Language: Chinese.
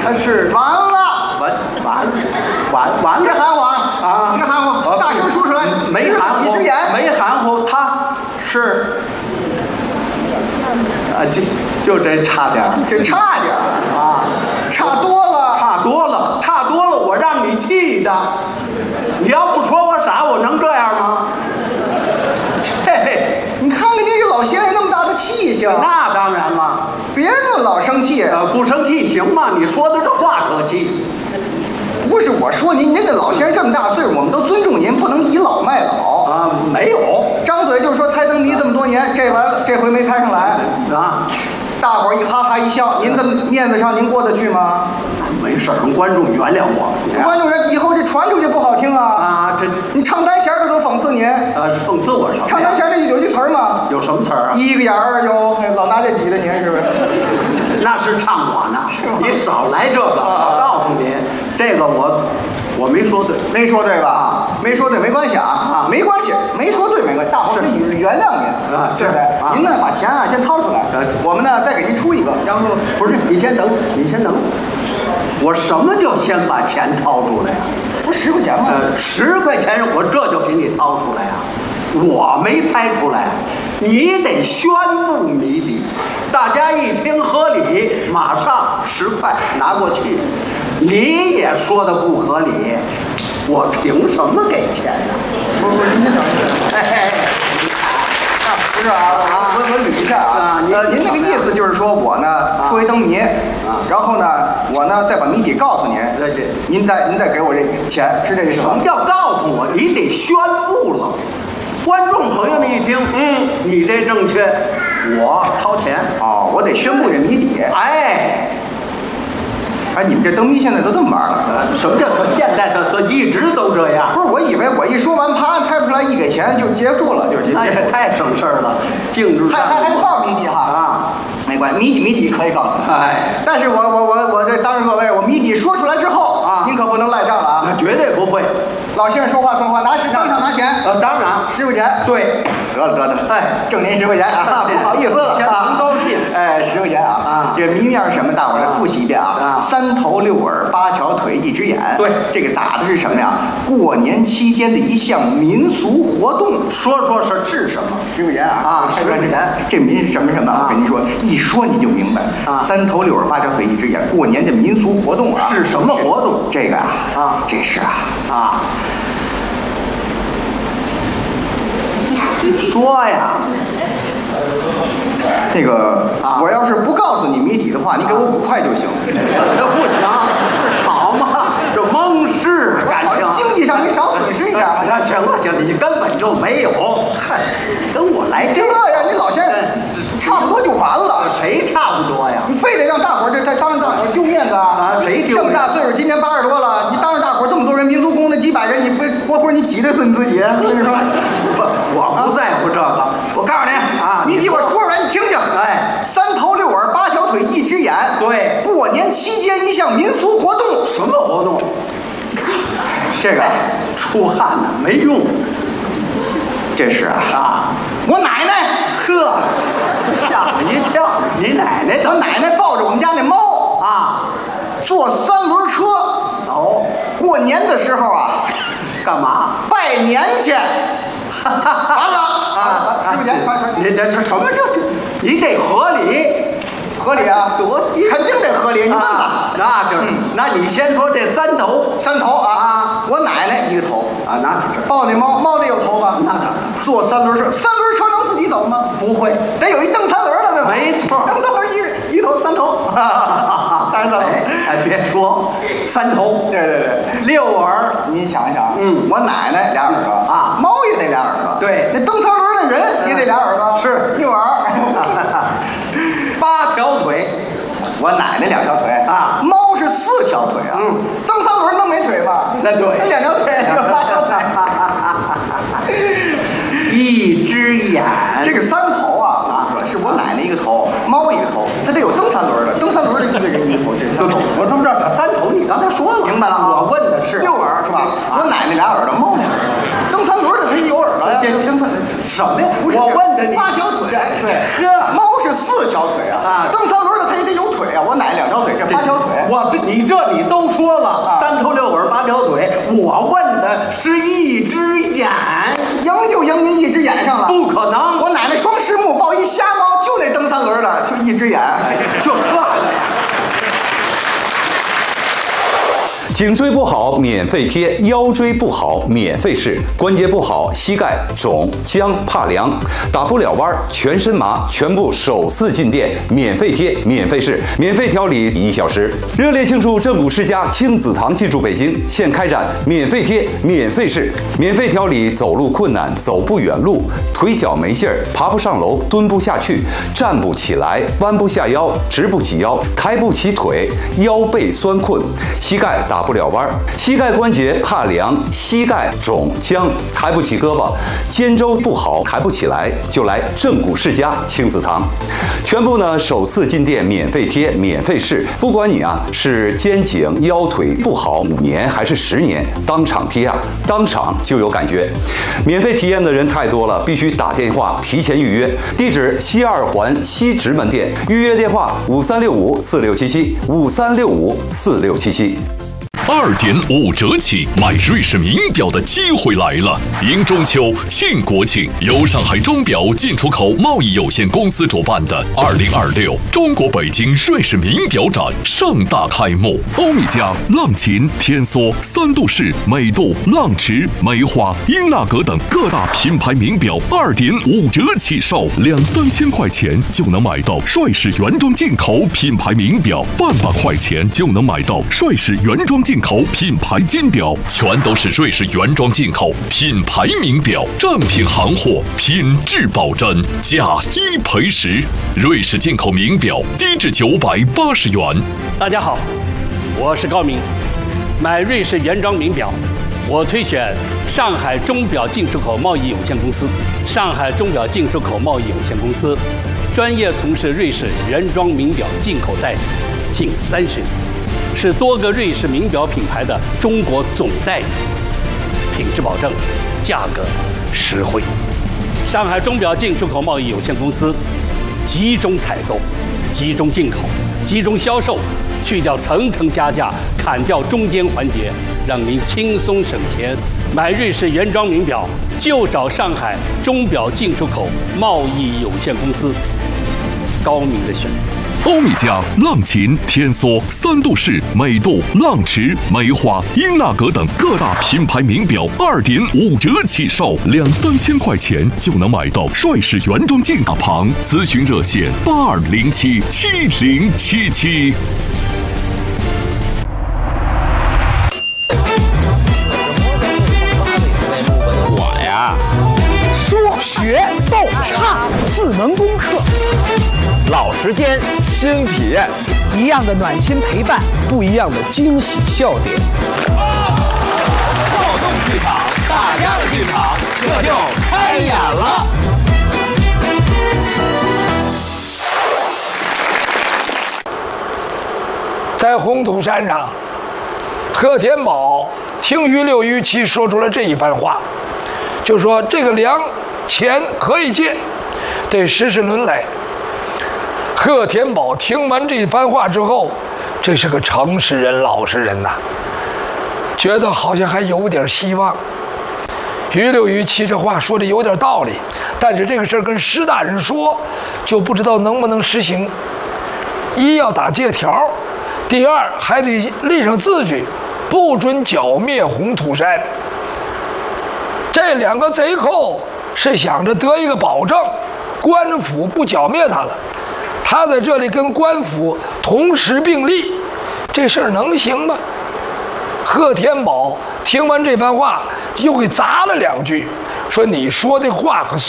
他是完了， 完了， 别含糊啊！ 别含糊，大声说出来， 没含糊， 几只眼， 没含糊，他是就这差点儿， 这差点啊， 差多了， 差多了，我让你气的，你要不说我傻，我能这样吗？嘿， 你看看这个老先生那么大的气性， 那当然了， 别那么老生气， 不生气行吗？你说的这话可气。 不是我说您，您这老先生这么大岁数，我们都尊重您，不能倚老卖老啊。没有， 张嘴就说猜灯谜这么多年，这回没猜上来啊。 大伙儿一哈哈一笑，您这面子上您过得去吗？ 没事，让观众原谅我。 观众人以后这传出去不好听啊！ 啊，这你唱单弦的都讽刺您。 讽刺我什么？ 唱单弦里有句词儿吗？ 有什么词儿啊？ 一个眼儿有，老拿这挤的您是不是？ 那是唱我呢，你少来这个。我告诉你，这个我没说对， 没说对吧？没说对没关系啊，没关系，没说对没关系，大伙儿可以原谅您啊， 对不对？您呢把钱啊先掏出来，我们呢再给您出一个，然后不是你先等，我什么叫先把钱掏出来呀？ 不是10块钱吗 ？10块钱我这就给你掏出来呀，我没猜出来，你得宣布谜底，大家一听合理，马上10块拿过去。你也说的不合理，我凭什么给钱呢？ 不，您先等一下。不是啊，我捋一下啊。您那个意思就是说我呢说一灯谜，然后呢我呢再把谜底告诉您，您再给我这钱，是这意思吗？ 什么叫告诉我？你得宣布了，观众朋友们一听，你这正确，我掏钱。 哦，我得宣布这谜底。哎，你们这灯谜现在都这么玩了？ 什么叫现在的一直都这样？ 不是，我以为我一说完，啪，猜不出来，一给钱就结束了，就是那也太省事儿了，静止。 还不告诉谜底哈啊， 没关系，谜底可以告诉你。但是我这当着各位，我谜底说出来之后啊，您可不能赖账了啊！ 那绝对不会。 老先生说话算话，当场拿钱。 当然 10块钱。 对， 得了，挣您10块钱啊，不好意思了， 很高兴。 10块钱啊。这谜面是什么？大伙来复习一遍啊。3头6耳8条腿1只眼。 对， 这个打的是什么呀？过年期间的一项民俗活动。 说是什么 ？10块钱啊 ！10块钱， 这民什么？我跟您说，一说你就明白。3头6耳8条腿1只眼，过年的民俗活动啊。 是什么活动？ 这个这是说呀， 那个我要是不告诉你谜底的话，你给我5块就行。 那不行，好嘛，这蒙事感情， 经济上你少损失一点嘛。 那行了，你根本就没有，嗨，跟我来这样，你老先生差不多就完了。 谁差不多呀？ 你非得让大伙儿这当着大伙儿丢面子啊？ 谁丢？ 这么大岁数，今年80多了，你当着大伙儿这么多人，民族宫那几百人，你非活你挤兑死你自己。我跟你说， 我不在乎这个。 我告诉你谜底我说出来，你听听。3头6耳8条腿1只眼。 对， 过年期间一项民俗活动。 什么活动？ 这个出汗呢，没用。 这是我奶奶。 呵，吓我一跳！你奶奶？ 我奶奶抱着我们家那猫坐3轮车。过年的时候干嘛？ 拜年去。完了10块钱，快！ 你这什么这？你得合理。 合理啊，肯定得合理。你问吧， 那就是，那你先说这3头我奶奶1个头那抱那猫得有头吧？ 那当然。 坐3轮车，3轮车能自己走吗？ 不会， 得有一蹬3轮的，对吧？ 没错， 蹬3轮一头3头，3头。 别说3头， 对，6耳。您想一想，我奶奶2耳朵猫也得2耳朵。 对， 那蹬3轮的人也得2耳朵。 是 6耳。8条腿，我奶奶2条腿猫是4条腿蹬3轮能没腿吗？ 那对， 那2条腿8条腿 1只眼。 这个3头是我奶奶1个头，猫1个头，它得有蹬3轮的，蹬3轮的1个人1个头，这3头。 我知不知道这3头？你刚才说了， 明白了。 我问的是 6耳是吧？我奶奶2耳朵，猫2耳朵，蹬3轮的它有耳朵呀。 什么呀？ 不是， 我问的你 8条腿，对， 猫是4条腿啊！蹬3轮的他也得有腿啊！我奶2条腿，这8条腿。 你都说了，3头6尾8条腿，我问的是1只眼， 赢就赢您1只眼上了， 不可能！ 我奶奶双狮目抱一瞎猫，就得蹬3轮的，就1只眼， 就这个呀。 颈椎不好免费贴，腰椎不好免费试，关节不好膝盖肿僵怕凉打不了弯全身麻，全部首次进店免费贴免费试，免费调理1小时。热烈庆祝正骨世家亲子堂进驻北京，现开展免费贴免费试，免费调理走路困难走不远路，腿脚没劲儿爬不上楼蹲不下去站不起来弯不下腰直不起腰抬不起腿腰背酸困膝盖打不了弯，膝盖关节怕凉，膝盖肿僵，抬不起胳膊，肩周不好，抬不起来，就来正骨世家亲子堂。全部呢首次进店免费贴，免费试，不管你是肩颈腰腿不好5年还是10年，当场贴当场就有感觉。免费体验的人太多了，必须打电话提前预约。地址西2环西直门店，预约电话5365467753654677。 2.5折起买瑞士名表的机会来了！迎中秋、庆国庆，由上海钟表进出口贸易有限公司主办的2026中国北京瑞士名表展盛大开幕。欧米茄、浪琴、天梭、3度式、美度、浪驰、梅花、英纳格等各大品牌名表2.5折起售，2-3千块钱就能买到瑞士原装进口品牌名表，1万块钱就能买到瑞士原装进口品牌金表，全都是瑞士原装进口品牌名表，正品行货，品质保真，价1赔10。瑞士进口名表低至980元。 大家好，我是高明。买瑞士原装名表，我推选上海钟表进出口贸易有限公司。上海钟表进出口贸易有限公司专业从事瑞士原装名表进口代理近30年。是多个瑞士名表品牌的中国总代理，品质保证，价格实惠。上海钟表进出口贸易有限公司集中采购、集中进口、集中销售，去掉层层加价，砍掉中间环节，让您轻松省钱。买瑞士原装名表就找上海钟表进出口贸易有限公司，高明的选择。 欧米茄、浪琴、天梭、3度式、美度、浪驰、梅花、英纳格等各大品牌名表2.5折起售，2-3千块钱就能买到瑞士原装进口。旁咨询热线82077077。 我呀，说学逗唱4门功课。老时间，新体验，一样的暖心陪伴，不一样的惊喜笑点。 少动剧场，大家的剧场，这就开演了。 在红土山上，贺天宝听于6、于7说出了这一番话，就说这个粮钱可以借，得实实轮来。贺天宝听完这番话之后，这是个诚实人、老实人呐，觉得好像还有点希望。于6、于7这话说的有点道理，但是这个事儿跟施大人说，就不知道能不能实行。一要打借条，第二还得立上字据，不准剿灭红土山。这2个贼寇是想着得一个保证，官府不剿灭他了。他在这里跟官府同时并立，这事儿能行吗？贺天宝听完这番话，又给砸了2句，说：“你说的话可算。”